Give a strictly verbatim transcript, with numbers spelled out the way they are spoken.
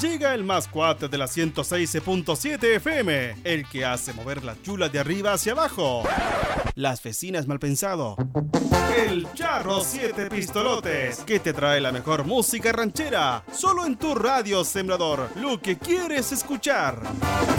Llega el más cuate de la ciento seis punto siete F M, el que hace mover la chula de arriba hacia abajo. Las vecinas mal pensado. El Charro Siete Pistolotes, que te trae la mejor música ranchera, solo en tu radio Sembrador, lo que quieres escuchar.